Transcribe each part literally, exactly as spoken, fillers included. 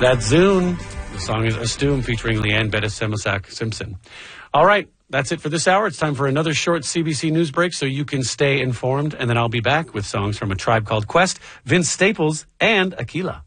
That's Zune. The song is Astum featuring Leanne Bettis-Semasak Simpson. All right, that's it for this hour. It's time for another short C B C News break so you can stay informed, and then I'll be back with songs from A Tribe Called Quest, Vince Staples, and Aquila.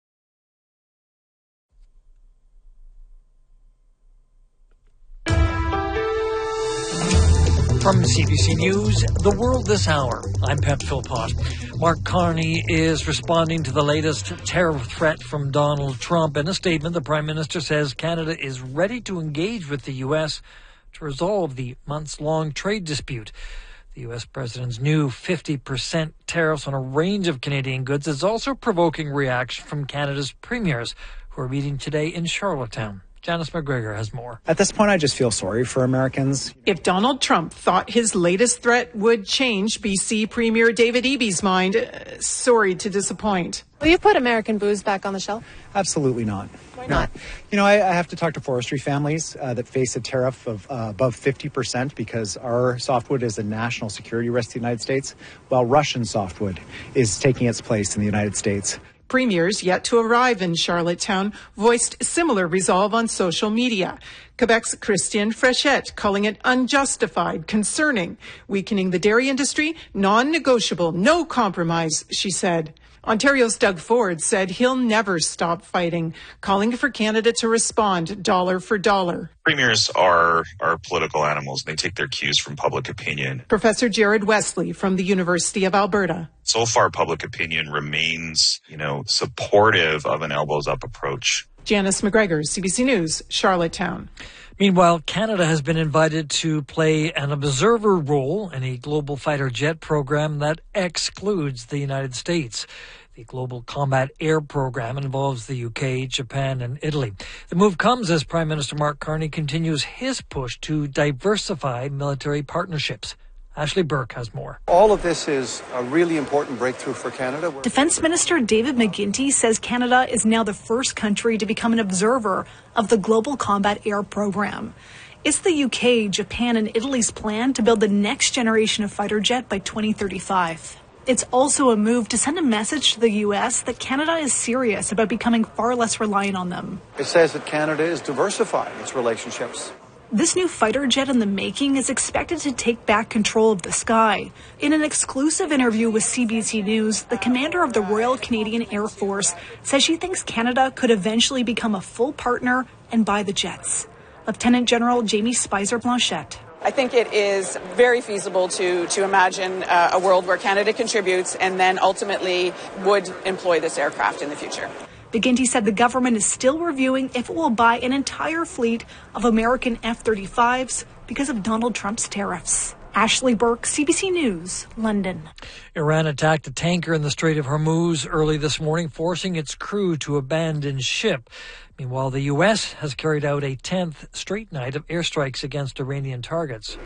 From C B C News, The World This Hour, I'm Pep Philpott. Mark Carney is responding to the latest tariff threat from Donald Trump. In a statement, the Prime Minister says Canada is ready to engage with the U S to resolve the months-long trade dispute. The U S President's new fifty percent tariffs on a range of Canadian goods is also provoking reaction from Canada's premiers, who are meeting today in Charlottetown. Janice McGregor has more. At this point, I just feel sorry for Americans. If Donald Trump thought his latest threat would change B C Premier David Eby's mind, uh, sorry to disappoint. Will you put American booze back on the shelf? Absolutely not. Why not? No. You know, I, I have to talk to forestry families uh, that face a tariff of uh, above fifty percent because our softwood is a national security risk to the United States, while Russian softwood is taking its place in the United States. Premiers yet to arrive in Charlottetown voiced similar resolve on social media. Quebec's Christiane Fréchette calling it unjustified, concerning, weakening the dairy industry, non-negotiable, no compromise, she said. Ontario's Doug Ford said he'll never stop fighting, calling for Canada to respond dollar for dollar. Premiers are, are political animals, and they take their cues from public opinion. Professor Jared Wesley from the University of Alberta. So far, public opinion remains, you know, supportive of an elbows-up approach. Janice McGregor, C B C News, Charlottetown. Meanwhile, Canada has been invited to play an observer role in a global fighter jet program that excludes the United States. The Global Combat Air Program involves the U K, Japan, and Italy. The move comes as Prime Minister Mark Carney continues his push to diversify military partnerships. Ashley Burke has more. All of this is a really important breakthrough for Canada. Defense Minister David McGuinty says Canada is now the first country to become an observer of the Global Combat Air Program. It's the U K, Japan, and Italy's plan to build the next generation of fighter jet by twenty thirty-five. It's also a move to send a message to the U S that Canada is serious about becoming far less reliant on them. It says that Canada is diversifying its relationships. This new fighter jet in the making is expected to take back control of the sky. In an exclusive interview with C B C News, the commander of the Royal Canadian Air Force says she thinks Canada could eventually become a full partner and buy the jets. Lieutenant General Jamie Spicer-Blanchette. I think it is very feasible to, to imagine uh, a world where Canada contributes and then ultimately would employ this aircraft in the future. McGuinty said the government is still reviewing if it will buy an entire fleet of American F thirty-fives because of Donald Trump's tariffs. Ashley Burke, C B C News, London. Iran attacked a tanker in the Strait of Hormuz early this morning, forcing its crew to abandon ship. Meanwhile, the U S has carried out a tenth straight night of airstrikes against Iranian targets.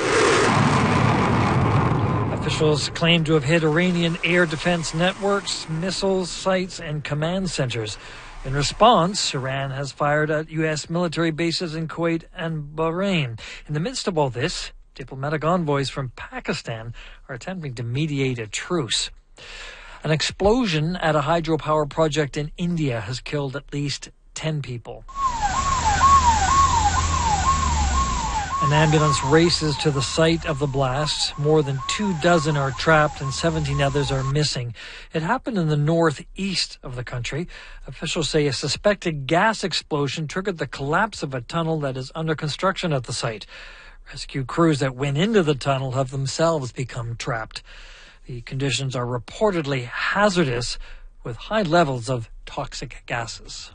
Officials claim to have hit Iranian air defense networks, missiles, sites, and command centers. In response, Iran has fired at U S military bases in Kuwait and Bahrain. In the midst of all this, diplomatic envoys from Pakistan are attempting to mediate a truce. An explosion at a hydropower project in India has killed at least ten people. An ambulance races to the site of the blast. More than two dozen are trapped and seventeen others are missing. It happened in the northeast of the country. Officials say a suspected gas explosion triggered the collapse of a tunnel that is under construction at the site. Rescue crews that went into the tunnel have themselves become trapped. The conditions are reportedly hazardous with high levels of toxic gases.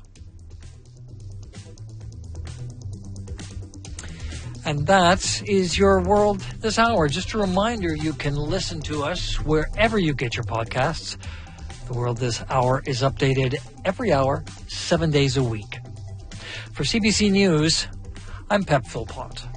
And that is your World This Hour. Just a reminder, you can listen to us wherever you get your podcasts. The World This Hour is updated every hour, seven days a week. For C B C News, I'm Pep Philpott.